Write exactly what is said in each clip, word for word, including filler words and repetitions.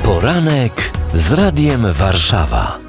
Poranek z Radiem Warszawa.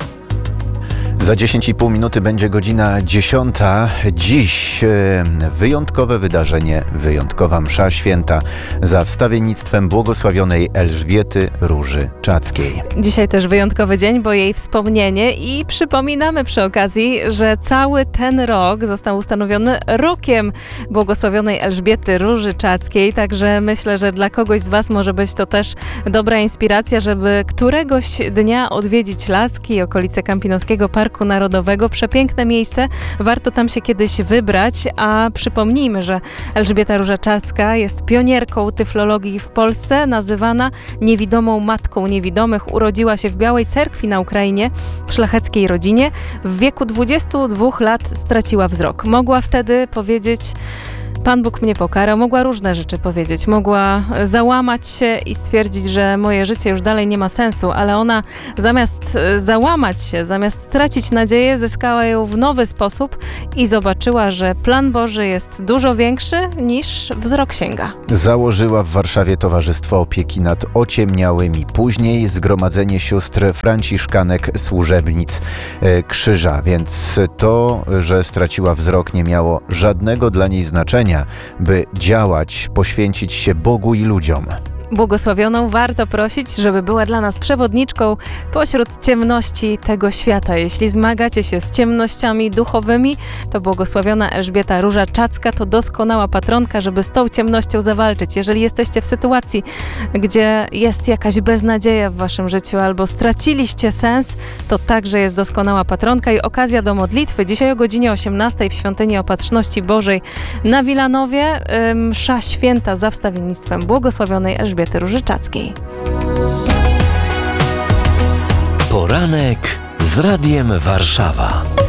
Za dziesięć i pół minuty będzie godzina dziesiąta. Dziś e, wyjątkowe wydarzenie, wyjątkowa msza święta za wstawiennictwem błogosławionej Elżbiety Róży Czackiej. Dzisiaj też wyjątkowy dzień, bo jej wspomnienie i przypominamy przy okazji, że cały ten rok został ustanowiony rokiem błogosławionej Elżbiety Róży Czackiej, także myślę, że dla kogoś z Was może być to też dobra inspiracja, żeby któregoś dnia odwiedzić Laski i okolice Kampinoskiego Parku Narodowego. Przepiękne miejsce, warto tam się kiedyś wybrać, a przypomnijmy, że Elżbieta Róża Czacka jest pionierką tyflologii w Polsce, nazywana niewidomą matką niewidomych. Urodziła się w Białej Cerkwi na Ukrainie, w szlacheckiej rodzinie. W wieku dwudziestu dwóch lat straciła wzrok. Mogła wtedy powiedzieć: Pan Bóg mnie pokarał, mogła różne rzeczy powiedzieć, mogła załamać się i stwierdzić, że moje życie już dalej nie ma sensu, ale ona zamiast załamać się, zamiast stracić nadzieję, zyskała ją w nowy sposób i zobaczyła, że plan Boży jest dużo większy niż wzrok sięga. Założyła w Warszawie Towarzystwo Opieki nad Ociemniałymi, później Zgromadzenie Sióstr Franciszkanek Służebnic Krzyża, więc to, że straciła wzrok, nie miało żadnego dla niej znaczenia, by działać, poświęcić się Bogu i ludziom. Błogosławioną warto prosić, żeby była dla nas przewodniczką pośród ciemności tego świata. Jeśli zmagacie się z ciemnościami duchowymi, to błogosławiona Elżbieta Róża Czacka to doskonała patronka, żeby z tą ciemnością zawalczyć. Jeżeli jesteście w sytuacji, gdzie jest jakaś beznadzieja w waszym życiu albo straciliście sens, to także jest doskonała patronka i okazja do modlitwy. Dzisiaj o godzinie osiemnastej w Świątyni Opatrzności Bożej na Wilanowie msza święta za wstawiennictwem błogosławionej Elżbiety Elżbiety Róży Czackiej. Poranek z Radiem Warszawa.